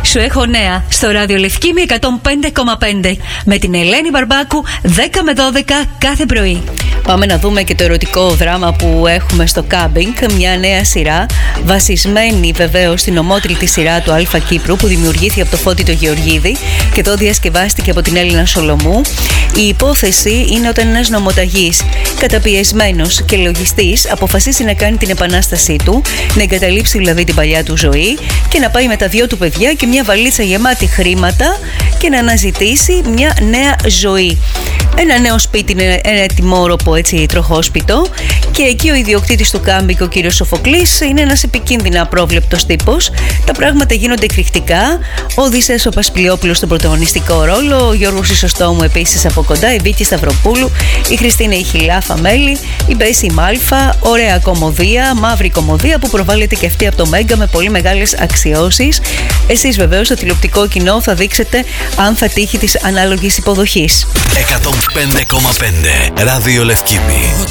Σου έχω νέα στο ράδιο Λευκήμη 105,5 με την Ελένη Μπαρμπάκου 10 με 12 κάθε πρωί. Πάμε να δούμε και το ερωτικό δράμα που έχουμε στο κάμπινγκ. Μια νέα σειρά βασισμένη βεβαίως στην ομότρητη σειρά του Αλφα Κύπρου που δημιουργήθηκε από το Φώτη το Γεωργίδη και εδώ διασκευάστηκε από την Έλληνα Σολομού. Η υπόθεση είναι όταν ένας νομοταγής, καταπιεσμένος και λογιστής, αποφασίσει να κάνει την επανάστασή του, να εγκαταλείψει δηλαδή την παλιά του ζωή και να πάει με τα δυο του παιδιά και μια βαλίτσα γεμάτη χρήματα και να αναζητήσει μια νέα ζωή. Ένα νέο σπίτι, ένα τιμόροπο έτσι τροχόσπιτο, και εκεί ο ιδιοκτήτης του κάμπινγκ, ο κύριος Σοφοκλής, είναι ένας επικίνδυνα απρόβλεπτος τύπος. Τα πράγματα γίνονται εκρηκτικά. Ο Οδυσσέας ο Πασπλιόπουλος στον πρωταγωνιστικό ρόλο, ο Γιώργος Ισοστόμου επίσης από κοντά, η Βίκη Σταυροπούλου, η Χριστίνα η Χιλάφα Μέλη, η Μπέση Μάλφα. Ωραία κομμωδία, μαύρη κομμωδία που προβάλλεται και αυτή από το Μέγκα με πολύ μεγάλες αξιώσεις. Εσείς βεβαίως στο τηλεοπτικό κοινό θα δείξετε αν θα τύχει της ανάλογης υποδοχής. 105,5 Ράδιο Λευκήμη.